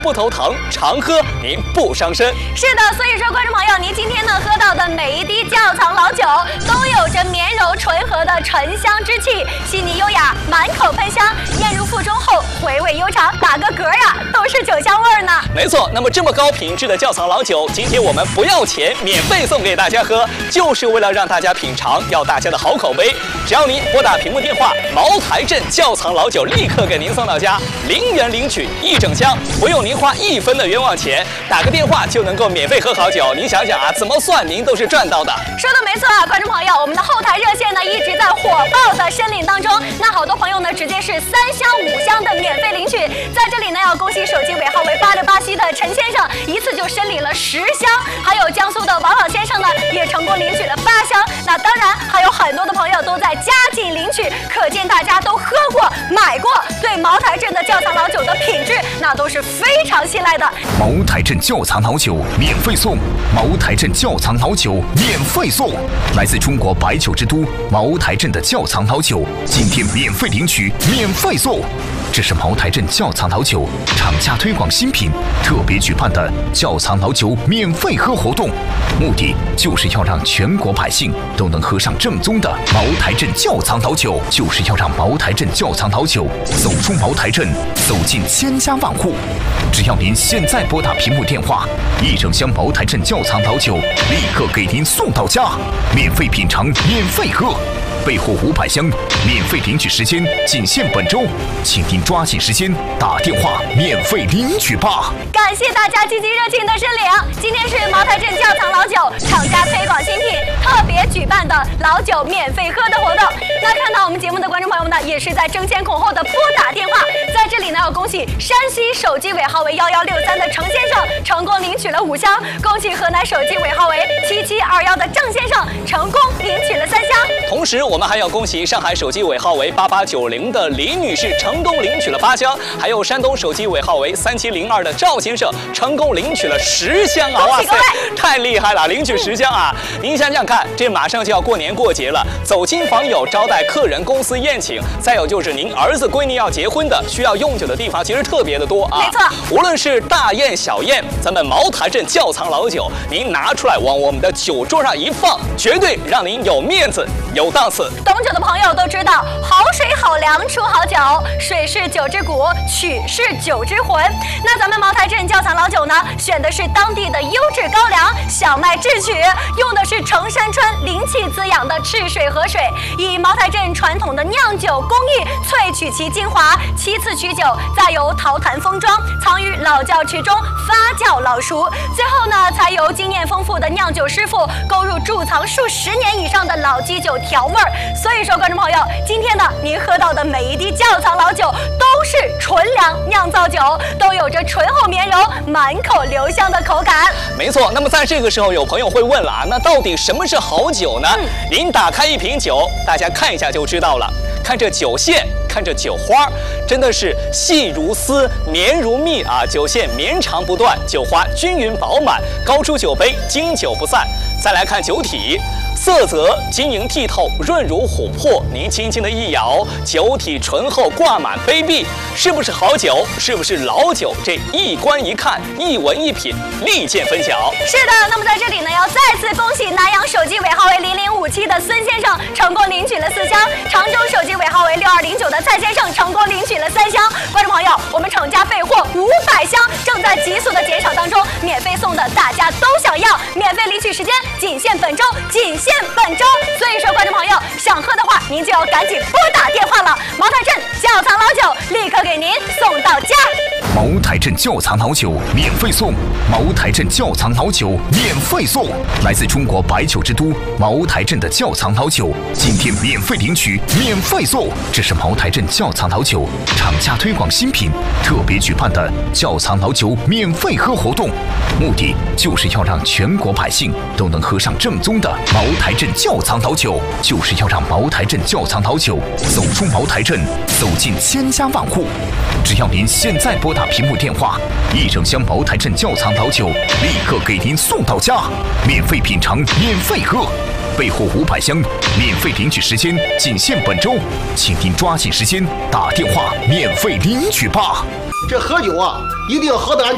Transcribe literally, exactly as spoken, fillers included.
不头疼，常喝您不伤身。 是的，所以说观众朋友，您今天呢喝到的每一滴窖藏老酒，都有着绵柔醇和的醇香之气，细腻优雅，满口喷香，咽入腹中后回味悠长，打个嗝呀都是酒香味儿呢。 没错，那么这么高品质的窖藏老酒，今天我们不要钱，免费送给大家喝，就是为了让大家品尝，要大家的好口碑。只要您拨打屏幕电话，茅台镇窖藏老酒立刻给您送到家，零元领取一整箱，不用您花一分的冤枉钱，打个电话就能够免费喝好酒。您想想啊，怎么算您都是赚到的。 说的没错啊，观众朋友，我们的后台热线呢一直在火爆的申领当中。那好多朋友呢直接是三箱五箱的免费领取，在这里呢要恭喜手机尾号为八六八七的陈先生，一次就申领了十箱，还有江苏的王老先生呢也成功领取了八箱。那当然还有很多的朋友都在加紧领取，可见大家都喝过、买过，对茅台镇的窖藏老酒的品质那都是非常信赖的。 茅台镇窖藏老酒免费送，茅台镇窖藏老酒免费送，来自中国白酒之都茅台镇的窖藏老酒，今天免费领取，免费送。这是茅台镇窖藏老酒厂家推广新品特别举办的窖藏老酒免费喝活动，目的就是要让全国百姓都能喝上正宗的茅台镇窖藏老酒，就是要让茅台镇窖藏老酒走出茅台镇，走进千家万户。只要您现在拨打屏幕电话，一整箱茅台镇窖藏老酒立刻给您送到家，免费品尝，免费喝。备货五百箱，免费领取时间仅限本周，请您抓紧时间打电话免费领取吧！ 感谢大家积极热情的申领。今天是茅台镇窖藏老酒厂家推广新品特别举办的老酒免费喝的活动。那看到我们节目的观众朋友们呢，也是在争先恐后的拨打电话。在这里呢，要恭喜山西手机尾号为幺幺六三的程先生成功领取了五箱，恭喜河南手机尾号为七七二幺的郑先生成功领取了三箱。 同时，我们还要恭喜上海手机尾号为八八九零的李女士成功领取了八箱，还有山东手机尾号为三七零二的赵先生成功领取了十箱啊！哇塞，太厉害了，领取十箱啊！您想想看，这马上就要过年过节了，走亲访友、招待客人、公司宴请，再有就是您儿子闺女要结婚的，需要用酒的地方其实特别的多啊。 没错， 无论是大宴小宴，咱们茅台镇窖藏老酒，您拿出来往我们的酒桌上一放，绝对让您有面子、有档次。 懂酒的朋友都知道，好水好粮出好酒，水是酒之骨，曲是酒之魂。那咱们茅台镇窖藏老酒呢，选的是当地的优质高粱小麦制曲，用的是成山川灵气滋养的赤水河水，以茅台镇传统的酿酒工艺萃取其精华，其次取酒，再由陶坛封装，藏于老窖池中发酵老熟，最后呢，才由经验丰富的酿酒师傅勾入贮藏数十年以上的老基酒调味儿。所以说，观众朋友，今天呢，您喝到的每一滴窖藏老酒都是纯粮酿造酒，都有着醇厚绵柔、满口留香的口感。 没错，那么在这个时候，有朋友会问了啊，那到底什么是好酒呢？嗯、您打开一瓶酒，大家看一下就知道了。看这酒线，看这酒花，真的是细如丝，绵如蜜啊！酒线绵长不断，酒花均匀饱满，高出酒杯，经久不散。再来看酒体。色泽晶莹剔透，润如琥珀。您轻轻的一摇，酒体醇厚，挂满杯壁，是不是好酒？是不是老酒？这一观一看，一闻一品，立见分晓。 是的，那么在这里呢，要再次恭喜南阳手机尾号为零零五七的孙先生成功领取了四箱，常州手机尾号为六二零九的蔡先生成功领取了三箱。观众朋友，我们厂家备货五百箱，正在急速的减少当中，免费送的大家都想要，免费领取时间仅限本周，仅限本周，所以说观众朋友想喝的话，您就要赶紧拨打电话了。茅台镇窖藏老酒立刻给您送到家。 茅台镇窖藏老酒免费送，茅台镇窖藏老酒免费送，来自中国白酒之都茅台镇的窖藏老酒，今天免费领取，免费送。这是茅台镇窖藏老酒厂家推广新品特别举办的窖藏老酒免费喝活动，目的就是要让全国百姓都能喝上正宗的茅台镇窖藏老酒，就是要让茅台镇窖藏老酒走出茅台镇，走进千家万户。只要您现在拨打屏幕电话，一整箱茅台镇窖藏老酒立刻给您送到家，免费品尝，免费喝。备货五百箱，免费领取时间仅限本周，请您抓紧时间打电话免费领取吧。 这喝酒啊，一定要喝得安全。